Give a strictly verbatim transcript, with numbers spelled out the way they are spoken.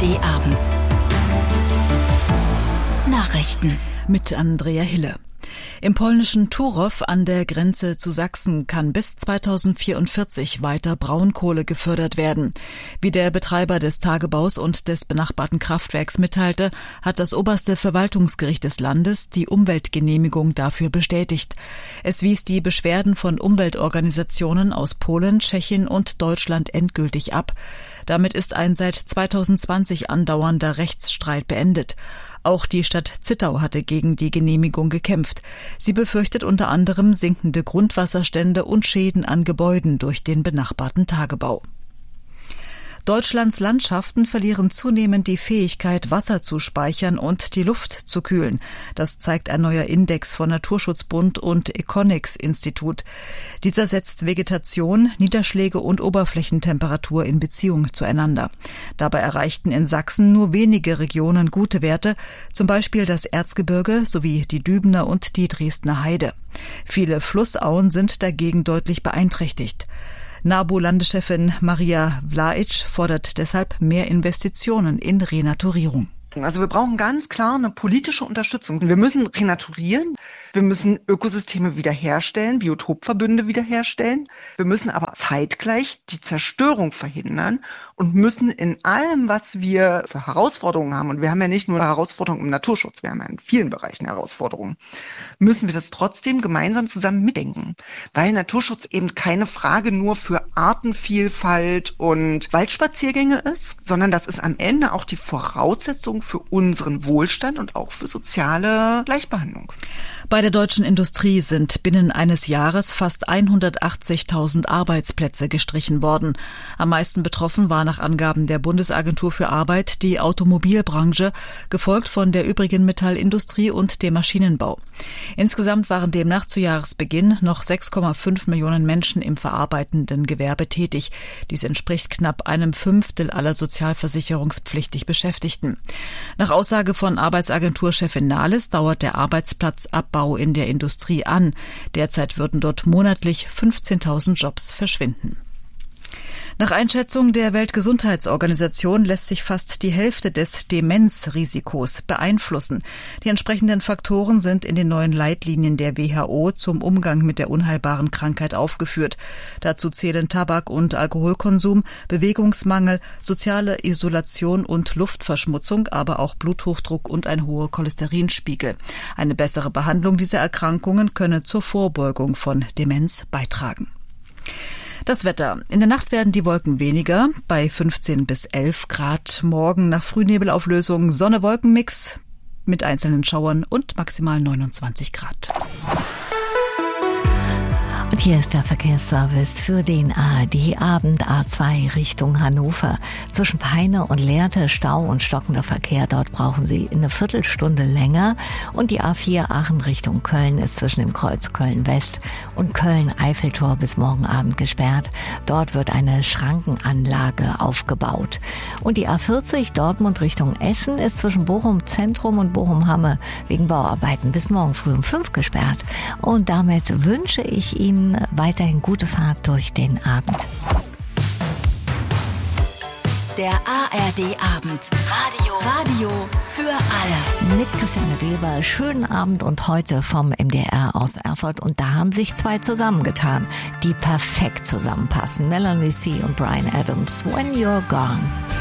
D-Abend. Nachrichten mit Andrea Hille. Im polnischen Turów an der Grenze zu Sachsen kann bis zweitausendvierundvierzig weiter Braunkohle gefördert werden. Wie der Betreiber des Tagebaus und des benachbarten Kraftwerks mitteilte, hat das oberste Verwaltungsgericht des Landes die Umweltgenehmigung dafür bestätigt. Es wies die Beschwerden von Umweltorganisationen aus Polen, Tschechien und Deutschland endgültig ab. Damit ist ein seit zweitausendzwanzig andauernder Rechtsstreit beendet. Auch die Stadt Zittau hatte gegen die Genehmigung gekämpft. Sie befürchtet unter anderem sinkende Grundwasserstände und Schäden an Gebäuden durch den benachbarten Tagebau. Deutschlands Landschaften verlieren zunehmend die Fähigkeit, Wasser zu speichern und die Luft zu kühlen. Das zeigt ein neuer Index von Naturschutzbund und Econics-Institut. Dieser setzt Vegetation, Niederschläge und Oberflächentemperatur in Beziehung zueinander. Dabei erreichten in Sachsen nur wenige Regionen gute Werte, zum Beispiel das Erzgebirge sowie die Dübener und die Dresdner Heide. Viele Flussauen sind dagegen deutlich beeinträchtigt. NABU-Landeschefin Maria Vlaic fordert deshalb mehr Investitionen in Renaturierung. Also wir brauchen ganz klar eine politische Unterstützung. Wir müssen renaturieren, wir müssen Ökosysteme wiederherstellen, Biotopverbünde wiederherstellen. Wir müssen aber zeitgleich die Zerstörung verhindern und müssen in allem, was wir für Herausforderungen haben, und wir haben ja nicht nur Herausforderungen im Naturschutz, wir haben ja in vielen Bereichen Herausforderungen, müssen wir das trotzdem gemeinsam zusammen mitdenken. Weil Naturschutz eben keine Frage nur für Artenvielfalt und Waldspaziergänge ist, sondern das ist am Ende auch die Voraussetzung für unseren Wohlstand und auch für soziale Gleichbehandlung. Bei der deutschen Industrie sind binnen eines Jahres fast hundertachtzigtausend Arbeitsplätze gestrichen worden. Am meisten betroffen war nach Angaben der Bundesagentur für Arbeit die Automobilbranche, gefolgt von der übrigen Metallindustrie und dem Maschinenbau. Insgesamt waren demnach zu Jahresbeginn noch sechs Komma fünf Millionen Menschen im verarbeitenden Gewerbe tätig. Dies entspricht knapp einem Fünftel aller sozialversicherungspflichtig Beschäftigten. Nach Aussage von Arbeitsagenturchefin Nahles dauert der Arbeitsplatzabbau in der Industrie an. Derzeit würden dort monatlich fünfzehntausend Jobs verschwinden. Nach Einschätzung der Weltgesundheitsorganisation lässt sich fast die Hälfte des Demenzrisikos beeinflussen. Die entsprechenden Faktoren sind in den neuen Leitlinien der W H O zum Umgang mit der unheilbaren Krankheit aufgeführt. Dazu zählen Tabak- und Alkoholkonsum, Bewegungsmangel, soziale Isolation und Luftverschmutzung, aber auch Bluthochdruck und ein hoher Cholesterinspiegel. Eine bessere Behandlung dieser Erkrankungen könne zur Vorbeugung von Demenz beitragen. Das Wetter. In der Nacht werden die Wolken weniger, bei fünfzehn bis elf Grad. Morgen nach Frühnebelauflösung Sonne-Wolken-Mix mit einzelnen Schauern und maximal neunundzwanzig Grad. Und hier ist der Verkehrsservice für den A R D-Abend A zwei Richtung Hannover. Zwischen Peine und Lehrte Stau und stockender Verkehr. Dort brauchen Sie eine Viertelstunde länger. Und die A vier Aachen Richtung Köln ist zwischen dem Kreuz Köln-West und Köln-Eiffeltor bis morgen Abend gesperrt. Dort wird eine Schrankenanlage aufgebaut. Und die A vierzig Dortmund Richtung Essen ist zwischen Bochum Zentrum und Bochum-Hamme wegen Bauarbeiten bis morgen früh um fünf gesperrt. Und damit wünsche ich Ihnen weiterhin gute Fahrt durch den Abend. Der A R D-Abend. Radio. Radio für alle. Mit Christiane Weber. Schönen Abend und heute vom M D R aus Erfurt. Und da haben sich zwei zusammengetan, die perfekt zusammenpassen. Melanie C. und Bryan Adams. When You're Gone.